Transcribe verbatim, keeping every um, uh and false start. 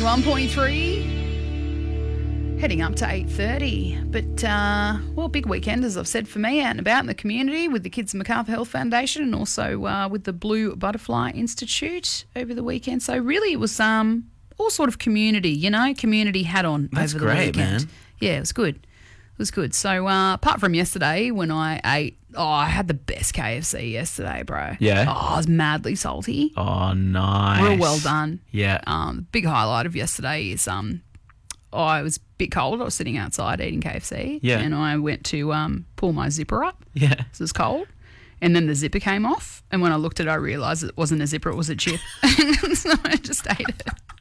ninety-one point three. Heading up to eight thirty. But, uh, well, big weekend, as I've said, for me, out and about in the community with the Kids MacArthur Health Foundation and also uh, with the Blue Butterfly Institute over the weekend. So really it was um, all sort of community, you know, community hat on That's over the great, weekend. man. Yeah, it was good. It was good. So uh, apart from yesterday when I ate, oh, I had the best K F C yesterday, bro. Yeah? Oh, I was madly salty. Oh, nice. Real well done. Yeah. Um, the big highlight of yesterday is um, oh, I was a bit cold. I was sitting outside eating K F C. Yeah. And I went to um, pull my zipper up. Yeah. It was cold. And then the zipper came off. And when I looked at it, I realised it wasn't a zipper, it was a chip. So I just ate it.